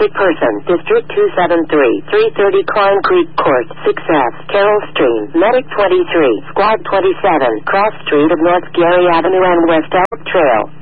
Missing person. District 273. 330 Klein Creek Court. 6F. Carroll Stream. Medic 23. Squad 27. Cross Street of North Gary Avenue and West Elk Trail.